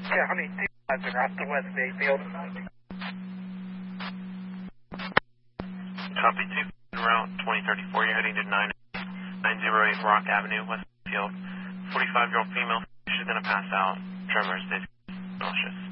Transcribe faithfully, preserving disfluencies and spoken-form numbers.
County two five zero off the West Bayfield. Copy two, route twenty thirty-four, you're heading to nine oh eight Rock Avenue, West Bayfield. forty-five-year-old female, she's going to pass out, tremors, dizzy, nauseous.